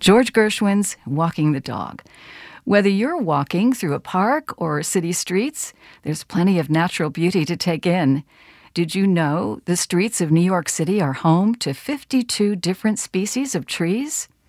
George Gershwin's Walking the Dog. Whether you're walking through a park or city streets, there's plenty of natural beauty to take in. Did you know the streets of New York City are home to 52 different species of trees?